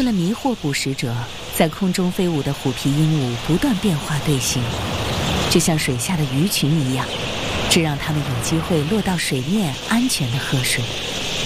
为了迷惑捕食者，在空中飞舞的虎皮鹦鹉不断变化队形，就像水下的鱼群一样，这让它们有机会落到水面安全地喝水。